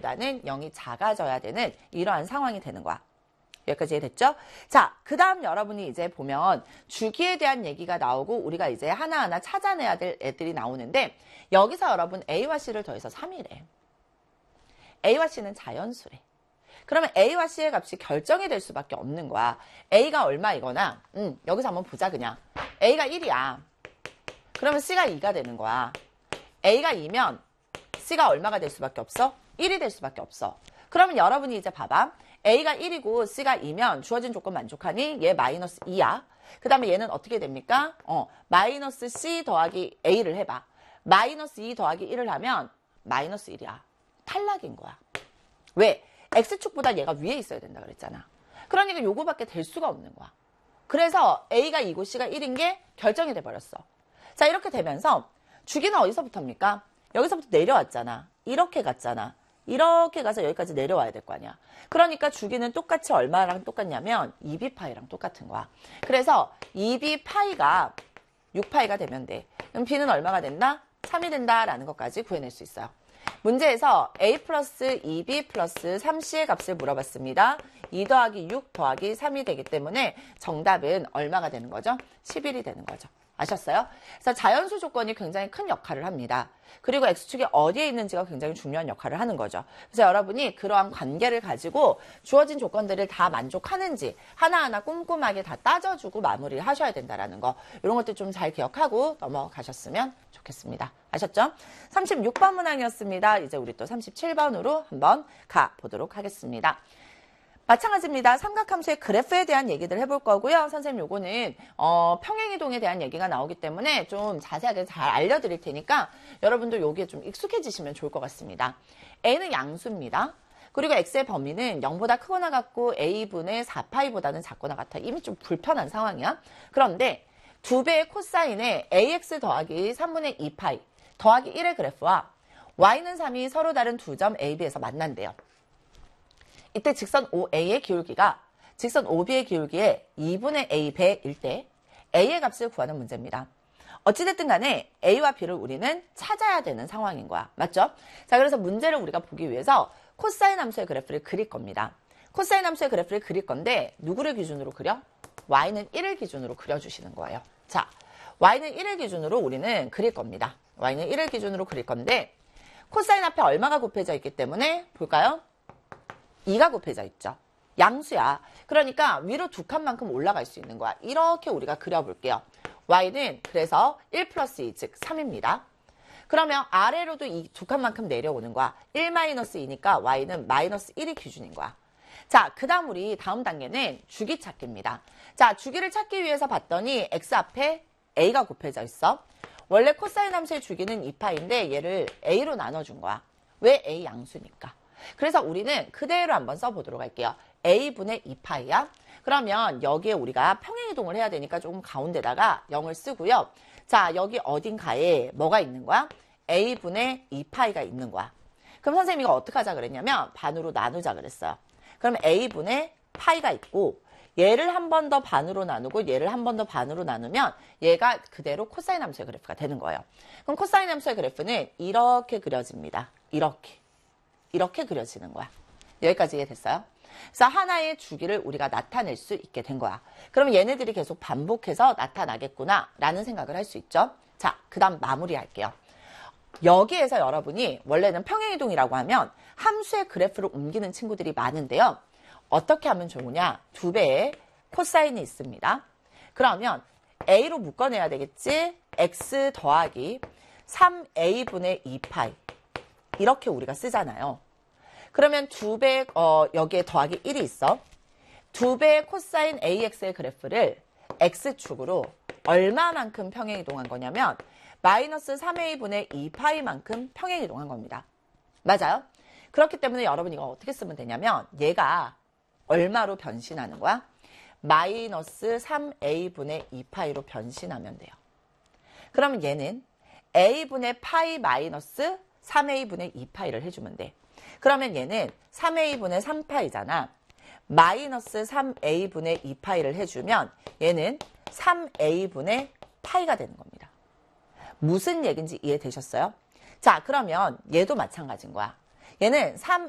0보다는 0이 작아져야 되는 이러한 상황이 되는 거야. 여기까지 이해됐죠? 자, 그 다음 여러분이 이제 보면 주기에 대한 얘기가 나오고 우리가 이제 하나하나 찾아내야 될 애들이 나오는데 여기서 여러분 A와 C를 더해서 3이래. A와 C는 자연수래. 그러면 A와 C의 값이 결정이 될 수밖에 없는 거야. A가 얼마이거나 여기서 한번 보자 그냥. A가 1이야. 그러면 C가 2가 되는 거야. A가 2면 C가 얼마가 될 수밖에 없어? 1이 될 수밖에 없어. 그러면 여러분이 이제 봐봐. A가 1이고 C가 2면 주어진 조건 만족하니 얘 마이너스 2야. 그 다음에 얘는 어떻게 됩니까? 마이너스 C 더하기 A를 해봐. 마이너스 2 더하기 1을 하면 마이너스 1이야. 탈락인 거야. 왜? X축보다 얘가 위에 있어야 된다 그랬잖아. 그러니까 요거밖에 될 수가 없는 거야. 그래서 A가 2고 C가 1인 게 결정이 돼버렸어. 자, 이렇게 되면서 주기는 어디서부터입니까? 여기서부터 내려왔잖아. 이렇게 갔잖아. 이렇게 가서 여기까지 내려와야 될 거 아니야. 그러니까 주기는 똑같이 얼마랑 똑같냐면 2b파이랑 똑같은 거야. 그래서 2b파이가 6파이가 되면 돼. 그럼 b는 얼마가 된다? 3이 된다라는 것까지 구해낼 수 있어요. 문제에서 a 플러스 2b 플러스 3c의 값을 물어봤습니다. 2 더하기 6 더하기 3이 되기 때문에 정답은 얼마가 되는 거죠? 11이 되는 거죠. 아셨어요? 그래서 자연수 조건이 굉장히 큰 역할을 합니다. 그리고 X축이 어디에 있는지가 굉장히 중요한 역할을 하는 거죠. 그래서 여러분이 그러한 관계를 가지고 주어진 조건들을 다 만족하는지 하나하나 꼼꼼하게 다 따져주고 마무리를 하셔야 된다는 거. 이런 것들 좀 잘 기억하고 넘어가셨으면 좋겠습니다. 아셨죠? 36번 문항이었습니다. 이제 우리 또 37번으로 한번 가보도록 하겠습니다. 마찬가지입니다. 삼각함수의 그래프에 대한 얘기들 해볼 거고요. 선생님 요거는 평행이동에 대한 얘기가 나오기 때문에 좀 자세하게 잘 알려드릴 테니까 여러분들 여기에 좀 익숙해지시면 좋을 것 같습니다. A는 양수입니다. 그리고 X의 범위는 0보다 크거나 같고 A분의 4파이보다는 작거나 같아. 이미 좀 불편한 상황이야. 그런데 2배의 코사인에 AX 더하기 3분의 2파이 더하기 1의 그래프와 Y는 3이 서로 다른 두 점 A, B에서 만난대요. 이때 직선 OA의 기울기가 직선 OB의 기울기에 2분의 A 배일 때 A의 값을 구하는 문제입니다. 어찌됐든 간에 A와 B를 우리는 찾아야 되는 상황인 거야. 맞죠? 자, 그래서 문제를 우리가 보기 위해서 코사인 함수의 그래프를 그릴 겁니다. 코사인 함수의 그래프를 그릴 건데 누구를 기준으로 그려? Y는 1을 기준으로 그려주시는 거예요. 자, Y는 1을 기준으로 우리는 그릴 겁니다. Y는 1을 기준으로 그릴 건데 코사인 앞에 얼마가 곱해져 있기 때문에 볼까요? 2가 곱해져 있죠. 양수야. 그러니까 위로 두 칸만큼 올라갈 수 있는 거야. 이렇게 우리가 그려볼게요. Y는 그래서 1 플러스 2, 즉 3입니다. 그러면 아래로도 이 두 칸만큼 내려오는 거야. 1-2니까 Y는 마이너스 1이 기준인 거야. 자, 그 다음 우리 다음 단계는 주기 찾기입니다. 자, 주기를 찾기 위해서 봤더니 X 앞에 A가 곱해져 있어. 원래 코사인 함수의 주기는 2파인데 얘를 A로 나눠준 거야. 왜? A 양수니까. 그래서 우리는 그대로 한번 써보도록 할게요. A분의 2파이야. 그러면 여기에 우리가 평행이동을 해야 되니까 조금 가운데다가 0을 쓰고요. 자, 여기 어딘가에 뭐가 있는 거야? A분의 2파이가 있는 거야. 그럼 선생님이 이거 어떻게 하자 그랬냐면 반으로 나누자 그랬어요. 그러면 A분의 파이가 있고 얘를 한 번 더 반으로 나누고 얘를 한 번 더 반으로 나누면 얘가 그대로 코사인 함수의 그래프가 되는 거예요. 그럼 코사인 함수의 그래프는 이렇게 그려집니다. 이렇게 그려지는 거야. 여기까지 이해됐어요? 그래서 하나의 주기를 우리가 나타낼 수 있게 된 거야. 그럼 얘네들이 계속 반복해서 나타나겠구나 라는 생각을 할 수 있죠. 자, 그 다음 마무리할게요. 여기에서 여러분이 원래는 평행이동이라고 하면 함수의 그래프를 옮기는 친구들이 많은데요. 어떻게 하면 좋으냐? 2배의 코사인이 있습니다. 그러면 A로 묶어내야 되겠지? X 더하기 3A분의 2파이 이렇게 우리가 쓰잖아요. 그러면 2배, 여기에 더하기 1이 있어. 2배의 코사인 AX의 그래프를 X축으로 얼마만큼 평행이동한 거냐면 마이너스 3A분의 2파이만큼 평행이동한 겁니다. 맞아요? 그렇기 때문에 여러분 이거 어떻게 쓰면 되냐면 얘가 얼마로 변신하는 거야? 마이너스 3A분의 2파이로 변신하면 돼요. 그러면 얘는 A분의 파이 마이너스 3A분의 2파이를 해주면 돼. 그러면 얘는 3A분의 3파이잖아. 마이너스 3A분의 2파이를 해주면 얘는 3A분의 파이가 되는 겁니다. 무슨 얘기인지 이해되셨어요? 자, 그러면 얘도 마찬가지인 거야. 얘는 3